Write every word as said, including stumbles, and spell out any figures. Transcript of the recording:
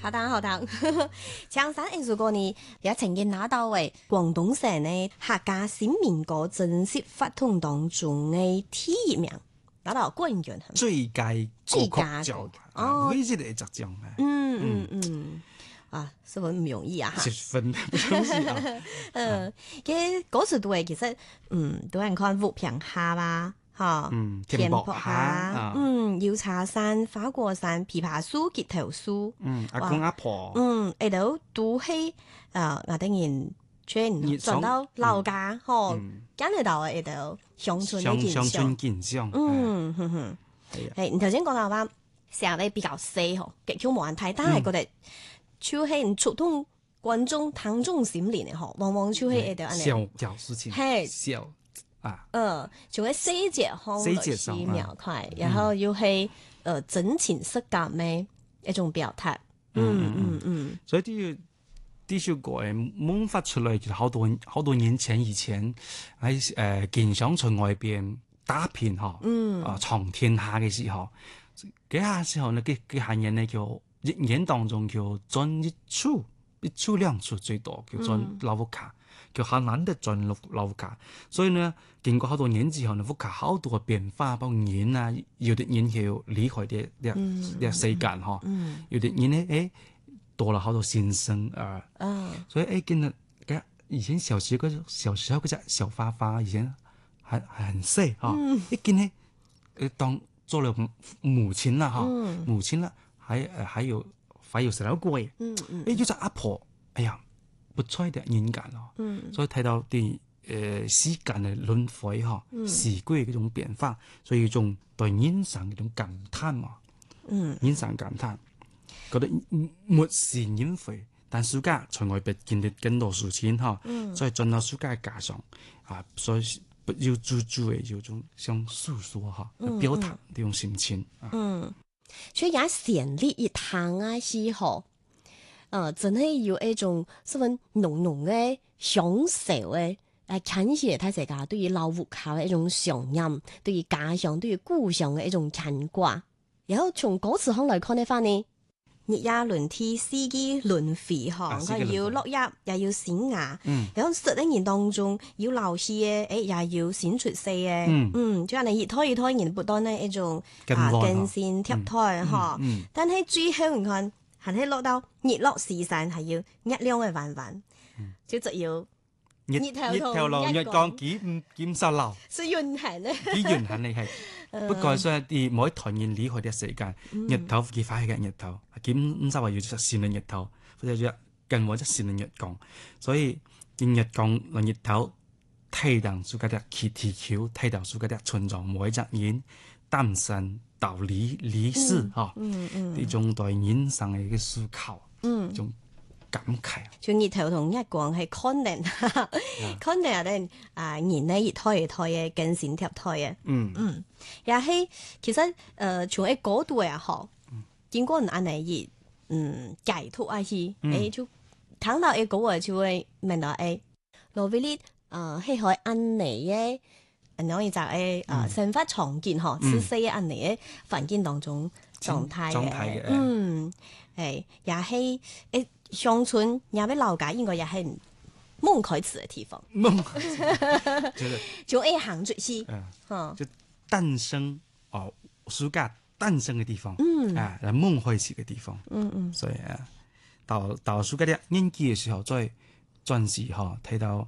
好聽好聽。長山藝術歌呢，也曾經拿到為廣東省呢客家新民歌正式發動當中嘅第一名，拿到冠軍。 最佳最佳獎哦， 每一個得獎嘅。 嗯嗯嗯，啊，十分唔容易啊！ 十分唔容易啊！ 嗯，嘅嗰時都係其實，嗯，都係看五平下啦。哈， 嗯， 田博博下，嗯，要茶山、花果山、枇杷樹、結頭樹， 嗯，阿公阿婆， 嗯，喺度都係誒，我當然全轉到老家，嗬，揀嚟到喺度鄉村嘅見鄉村象， 見象， 嗯哼哼，係，你頭先講到話成日比較細嗬，極少冇人睇，但係覺得超係唔觸動觀眾聽眾心靈嘅嗬，往往超係喺度小小事情， 係小。啊， 嗯，仲喺細節方細節上描繪，然後要係誒真情實感嘅一種表達。嗯嗯嗯， 所以啲啲首歌誒萌發出嚟，其實好多好多年前以前喺誒建商村外邊打片嗬，嗯，啊闖天下嘅時候，幾下時候呢，幾幾下人呢叫一年當中叫賺一處，一處兩處最多叫賺老福卡。叫很難得進入樓價，所以呢，經過好多年之後呢，屋企好多嘅變化，包括人啊，有啲人要離開啲啲啲世界嗬，嗯、有啲人呢，誒多了好多先生啊，嗯、所以誒見到嘅以前小時嗰小時候嗰隻小花花，以前係係很細嗬，嗯、一見呢，誒當做了母親啦嗬，嗯、母親啦，還誒還有還有細佬哥嘅，誒叫做阿婆，哎呀。不錯嘅人間咯，嗯、所以睇到啲誒、呃、時間嘅輪迴嗬，嗯、時季嗰種變化，所以種對人生嗰種感嘆嘛，嗯、人生感嘆，覺得末時年回，但暑假從外邊見到更多事情嗬，嗯、所以進到暑假嘅加上啊，所以不要注注嘅有種想訴說嗬，嗯、表達呢種心情。 嗯，啊、所以也善烈一趟啊，是嗬。呃，真係有一種十分濃濃嘅享受嘅，誒，牽涉睇世界對於老戶口嘅一種想念，對於家鄉、對於故鄉嘅一種牽掛。然後從歌詞上來看呢翻呢，日夜輪替，四季輪迴，嗬，佢要落葉，又要閃芽，嗯、然後十一年當中要流逝嘅，誒，又要閃出世嘅，嗯，嗯，仲有你熱胎熱胎然不斷呢一種啊更新貼胎，嗬，但係最後你看。係喺落到日落時辰係要一兩嘅晚晚，就只要日頭同日光幾唔幾唔受流， 是運行咧， 幾運行你係。不過所以啲每團員離開啲時間，日頭幾快嘅日頭，幾唔受話要實現嘅日頭，或者要更或者實現日光，所以見日光同日頭睇到暑假啲氣鐵橋，睇到暑假啲村莊每一隻人單身。道理理事嗬，呢種對人生嘅一個思考，嗯，種感慨。 就日頭同日光係 connect，connect 咧啊，人咧熱胎熱胎嘅更新貼胎嘅，嗯嗯，也係其實誒，從喺嗰度也好，經過人安尼熱，嗯，解脫啊去，誒就聽到誒嗰個就會明到誒，羅威利誒係可以安尼嘅。然後就誒啊，生活常見嗬，是四一年嘅環境當中狀態嘅，嗯，係也係誒鄉村，也俾樓價應該也係夢開始嘅地方， 夢開始， 就誒行出去， 嗯，就誕生哦，暑假誕生嘅地方，嗯，啊，夢開始嘅地方，嗯嗯，所以啊，到到暑假啲年紀嘅時候，再暫時嗬睇到。